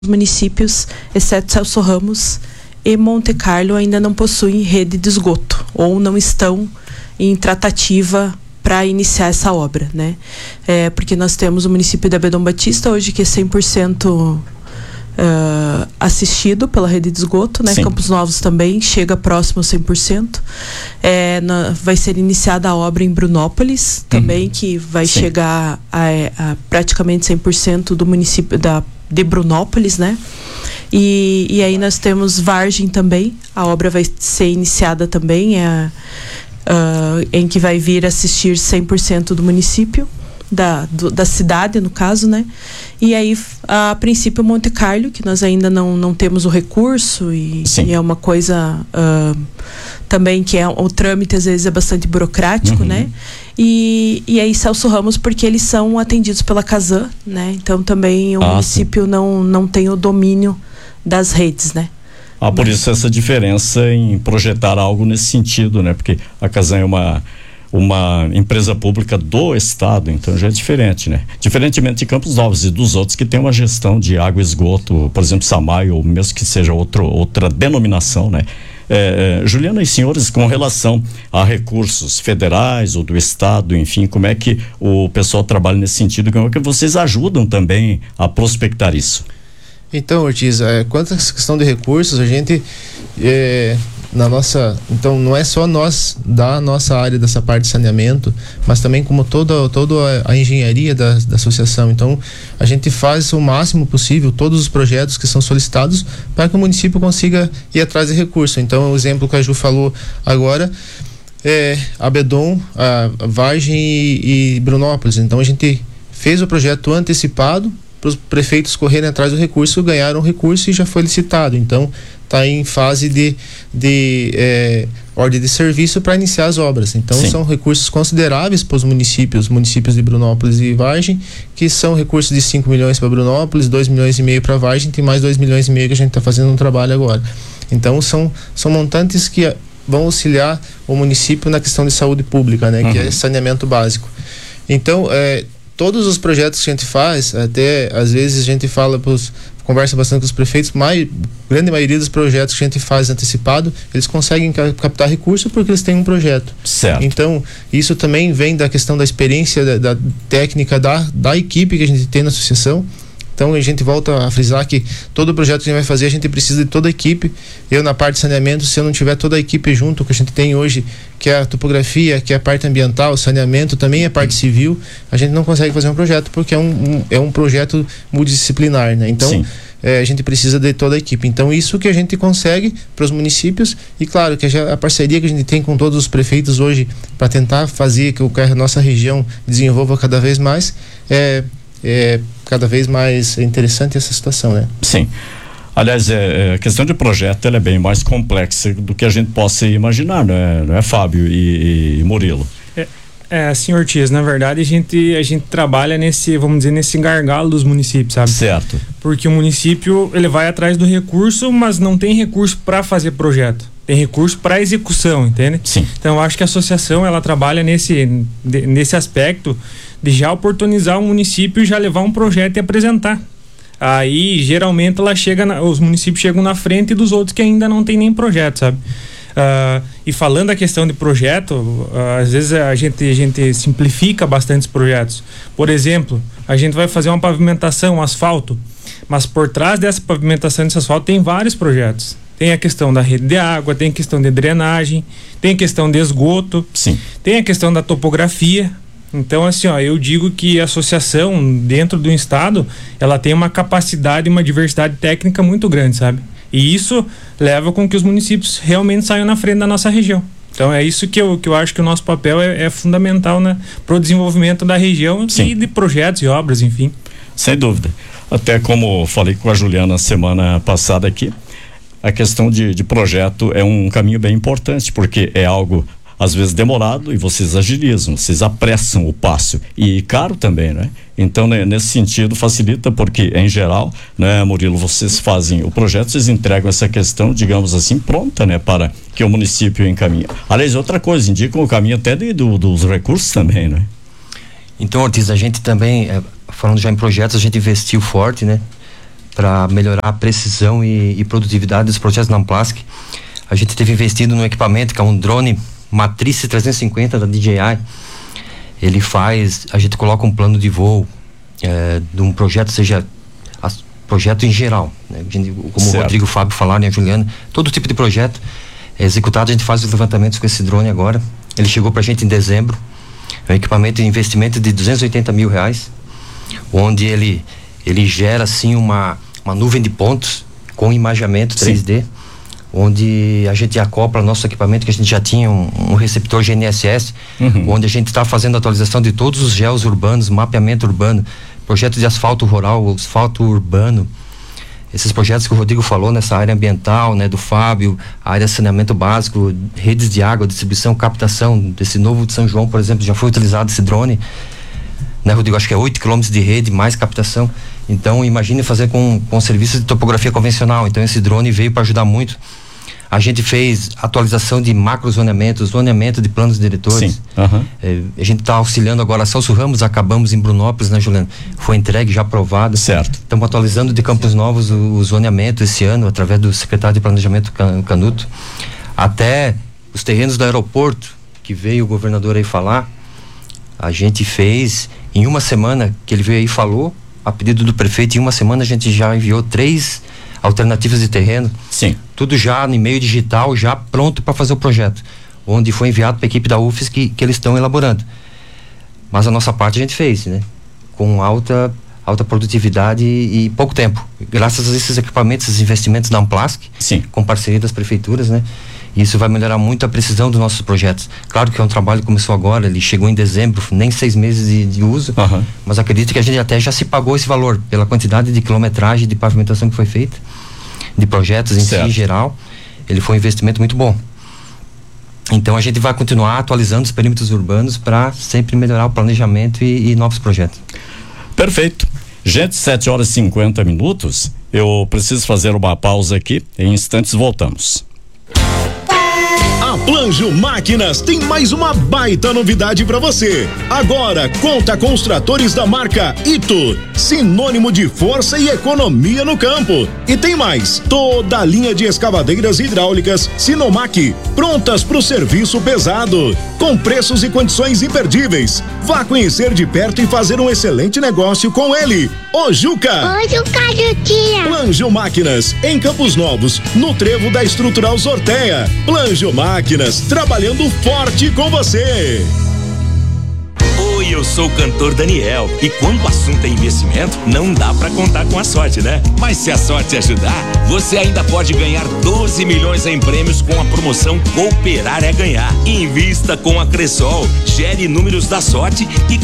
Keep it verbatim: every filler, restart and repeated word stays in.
municípios, exceto Celso Ramos e Monte Carlo, ainda não possuem rede de esgoto ou não estão em tratativa para iniciar essa obra, né? É, porque nós temos o município de Avedon Batista hoje que é cem por cento uh, assistido pela rede de esgoto, né? Sim. Campos Novos também chega próximo a cem por cento. É, na, vai ser iniciada a obra em Brunópolis também, uhum. que vai Sim. chegar a, a praticamente cem por cento do município da de Brunópolis, né? E, e aí nós temos Vargem também, a obra vai ser iniciada também, é, uh, em que vai vir assistir cem por cento do município, da, do, da cidade, no caso, né? E aí, a princípio, Monte Carlo, que nós ainda não, não temos o recurso, e, e é uma coisa uh, também que é o trâmite às vezes é bastante burocrático, uhum. né? E, e aí Celso Ramos, porque eles são atendidos pela Casan, né? Então também o ah, município não, não tem o domínio das redes, né? Ah, por Mas... isso essa diferença em projetar algo nesse sentido, né? Porque a Casan é uma uma empresa pública do estado, então já é diferente, né? Diferentemente de Campos Novos e dos outros que tem uma gestão de água e esgoto, por exemplo, Samaio, ou mesmo que seja outro, outra denominação, né? É, Juliana e senhores, com relação a recursos federais ou do estado, enfim, como é que o pessoal trabalha nesse sentido, como é que vocês ajudam também a prospectar isso? Então, Ortiz, é, quanto a essa questão de recursos, a gente é, na nossa, então não é só nós da nossa área dessa parte de saneamento, mas também como toda, toda a, a engenharia da, da associação. Então a gente faz o máximo possível todos os projetos que são solicitados para que o município consiga ir atrás de recurso. Então o exemplo que a Ju falou agora é Avedon, a Vargem e, e Brunópolis. Então a gente fez o projeto antecipado para os prefeitos correrem atrás do recurso, ganharam o recurso e já foi licitado. Então está em fase de, de é, ordem de serviço para iniciar as obras. Então Sim. são recursos consideráveis para os municípios, municípios de Brunópolis e Vargem, que são recursos de cinco milhões para Brunópolis, dois milhões e meio para Vargem, tem mais dois milhões e meio que a gente está fazendo um trabalho agora. Então são, são montantes que vão auxiliar o município na questão de saúde pública, né? Uhum. Que é saneamento básico. Então, é, todos os projetos que a gente faz, até às vezes a gente fala pros, conversa bastante com os prefeitos, mas a grande maioria dos projetos que a gente faz antecipado, eles conseguem captar recurso porque eles têm um projeto. Certo. Então, isso também vem da questão da experiência, da, da técnica da, da equipe que a gente tem na associação. Então a gente volta a frisar que todo projeto que a gente vai fazer, a gente precisa de toda a equipe. Eu na parte de saneamento, se eu não tiver toda a equipe junto, que a gente tem hoje, que é a topografia, que é a parte ambiental, saneamento, também é a parte civil, a gente não consegue fazer um projeto porque é um, um, é um projeto multidisciplinar, né? Então é, a gente precisa de toda a equipe. Então isso que a gente consegue para os municípios, e claro que a, a parceria que a gente tem com todos os prefeitos hoje para tentar fazer que a nossa região desenvolva cada vez mais, é é cada vez mais interessante essa situação, né? Sim. Aliás, é, a questão de projeto ela é bem mais complexa do que a gente possa imaginar, não é, não é Fábio e, e Murilo? É, é assim, Ortiz, na verdade a gente, a gente trabalha nesse, vamos dizer, nesse gargalo dos municípios, sabe? Certo. Porque o município, ele vai atrás do recurso, mas não tem recurso para fazer projeto. Tem recurso para execução, entende? Sim. Então eu acho que a associação, ela trabalha nesse, de, nesse aspecto de já oportunizar o município e já levar um projeto e apresentar. Aí, geralmente, ela chega na, os municípios chegam na frente dos outros que ainda não tem nem projeto, sabe? Uh, e falando a questão de projeto, uh, às vezes a gente, a gente simplifica bastante os projetos. Por exemplo, a gente vai fazer uma pavimentação, um asfalto, mas por trás dessa pavimentação desse asfalto tem vários projetos. Tem a questão da rede de água, tem a questão de drenagem, tem a questão de esgoto, Sim. tem a questão da topografia. Então, assim, ó, eu digo que a associação dentro do estado, ela tem uma capacidade e uma diversidade técnica muito grande, sabe? E isso leva com que os municípios realmente saiam na frente da nossa região. Então é isso que eu, que eu acho que o nosso papel é, é fundamental, né, para o desenvolvimento da região Sim. e de projetos e obras, enfim. Sem dúvida. Até como falei com a Juliana semana passada aqui, a questão de, de projeto é um caminho bem importante, porque é algo às vezes demorado e vocês agilizam, vocês apressam o passo e caro também, né? Então, né, nesse sentido facilita porque, em geral, né, Murilo, vocês fazem o projeto, vocês entregam essa questão, digamos assim, pronta, né, para que o município encaminhe. Aliás, outra coisa, indicam o caminho até de, do, dos recursos também, né? Então, Ortiz, a gente também, é, falando já em projetos, a gente investiu forte, né? para melhorar a precisão e, e produtividade dos projetos da Amplasc. A gente teve investido num equipamento que é um drone Matrice trezentos e cinquenta da D J I. Ele faz, a gente coloca um plano de voo é, de um projeto, seja a, projeto em geral, né? A gente, como certo. O Rodrigo, o Fábio falaram e a Juliana, todo tipo de projeto é executado, a gente faz os levantamentos com esse drone agora. Ele chegou pra gente em dezembro, é um equipamento de investimento de duzentos e oitenta mil reais, onde ele, ele gera assim uma, uma nuvem de pontos com imagamento três D. Sim. Onde a gente acopla nosso equipamento, que a gente já tinha um, um receptor G N S S, uhum. onde a gente está fazendo atualização de todos os geos urbanos, mapeamento urbano, projeto de asfalto rural, asfalto urbano, esses projetos que o Rodrigo falou nessa área ambiental, né, do Fábio, a área de saneamento básico, redes de água, distribuição, captação, desse novo de São João, por exemplo, já foi utilizado esse drone, né, Rodrigo, acho que é oito quilômetros de rede, mais captação. Então imagine fazer com, com serviços de topografia convencional. Então esse drone veio para ajudar muito. A gente fez atualização de macro zoneamento, zoneamento de planos diretores. Sim. Uhum. É, a gente está auxiliando agora Celso Ramos, acabamos em Brunópolis, né, Juliano? Foi entregue, já aprovado. Certo. Estamos atualizando de Campos Novos o, o zoneamento esse ano, através do secretário de Planejamento Canuto. Até os terrenos do aeroporto, que veio o governador aí falar, a gente fez em uma semana que ele veio aí e falou, a pedido do prefeito, em uma semana a gente já enviou três alternativas de terreno. Sim. Tudo já no e-mail digital, já pronto para fazer o projeto, onde foi enviado para a equipe da U F S que, que eles estão elaborando. Mas a nossa parte a gente fez, né? Com alta, alta produtividade e, e pouco tempo. Graças a esses equipamentos, esses investimentos da Amplasc, sim, com parceria das prefeituras, né? Isso vai melhorar muito a precisão dos nossos projetos. Claro que é um trabalho que começou agora, ele chegou em dezembro, nem seis meses de, de uso, uhum. mas acredito que a gente até já se pagou esse valor, pela quantidade de quilometragem, de pavimentação que foi feita, de projetos em certo. Si, em geral. Ele foi um investimento muito bom. Então a gente vai continuar atualizando os perímetros urbanos para sempre melhorar o planejamento e, e novos projetos. Perfeito. Gente, sete horas e cinquenta minutos. Eu preciso fazer uma pausa aqui. Em instantes voltamos. A Planjo Máquinas tem mais uma baita novidade para você. Agora conta com os tratores da marca Ito, sinônimo de força e economia no campo. E tem mais, toda a linha de escavadeiras hidráulicas Sinomac, prontas para o serviço pesado, com preços e condições imperdíveis. Vá conhecer de perto e fazer um excelente negócio com ele, o Juca. Ô Juca, Juquinha. Planjo Máquinas, em Campos Novos, no trevo da Estrutural Sorteia. Planjo Máquinas, trabalhando forte com você. Oi, eu sou o cantor Daniel e quando o assunto é investimento, não dá pra contar com a sorte, né? Mas se a sorte ajudar, você ainda pode ganhar doze milhões em prêmios com a promoção Cooperar é Ganhar. Invista com a Cressol, gere números da sorte e